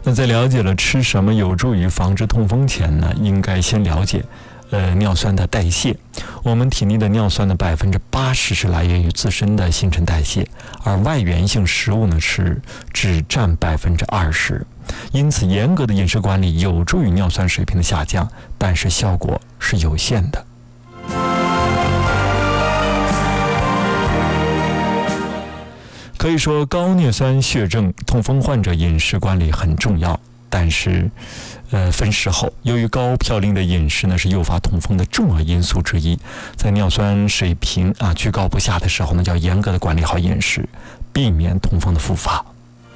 那在了解了吃什么有助于防治痛风前呢，应该先了解尿酸的代谢。我们体内的尿酸的80%是来源于自身的新陈代谢，而外源性食物呢只占20%。因此严格的饮食管理有助于尿酸水平的下降，但是效果是有限的。可以说高尿酸血症痛风患者饮食管理很重要，但是分时候，由于高嘌呤的饮食呢是诱发痛风的重要因素之一，在尿酸水平居高不下的时候呢，要严格的管理好饮食，避免痛风的复发。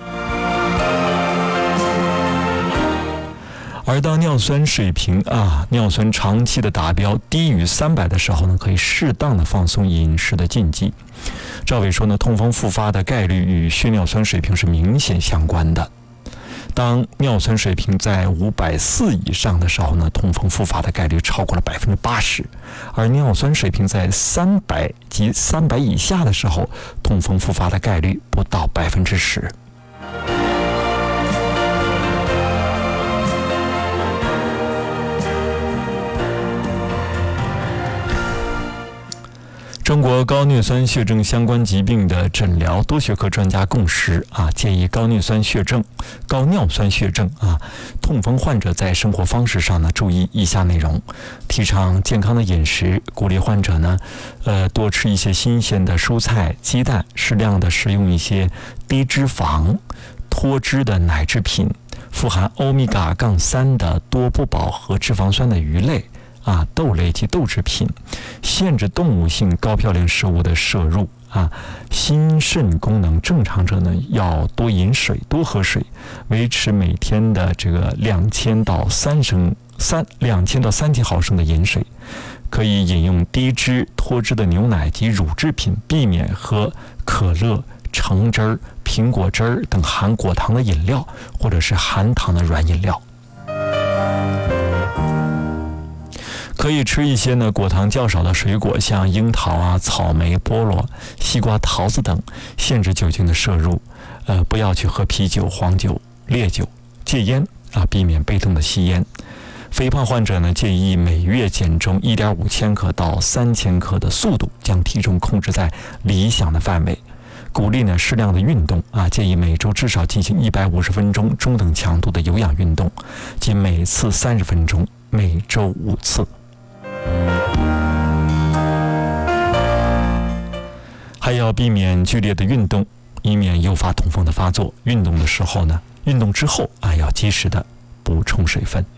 而当尿酸水平尿酸长期的达标低于300的时候呢，可以适当的放松饮食的禁忌。赵伟说呢，痛风复发的概率与血尿酸水平是明显相关的。当尿酸水平在540以上的时候呢，痛风复发的概率超过了80%，而尿酸水平在300及300以下的时候，痛风复发的概率不到10%。中国高尿酸血症相关疾病的诊疗多学科专家共识建议高尿酸血症痛风患者在生活方式上呢注意以下内容：提倡健康的饮食，鼓励患者呢多吃一些新鲜的蔬菜、鸡蛋，适量的食用一些低脂肪、脱脂的奶制品，富含欧米伽3的多不饱和脂肪酸的鱼类。豆类及豆制品，限制动物性高嘌呤食物的摄入心肾功能正常者呢要多饮水，多喝水，维持每天的这个2000到3000毫升的饮水，可以饮用低脂脱脂的牛奶及乳制品，避免喝可乐、橙汁、苹果汁等含果糖的饮料，或者是含糖的软饮料。可以吃一些呢果糖较少的水果，像樱桃草莓、菠萝、西瓜、桃子等，限制酒精的摄入，不要去喝啤酒、黄酒、烈酒，戒烟避免被动的吸烟。肥胖患者呢建议每月减重1.5千克到3千克的速度，将体重控制在理想的范围。鼓励呢适量的运动建议每周至少进行150分钟中等强度的有氧运动，即每次30分钟，每周5次。还要避免剧烈的运动，以免诱发痛风的发作。运动之后要及时的补充水分。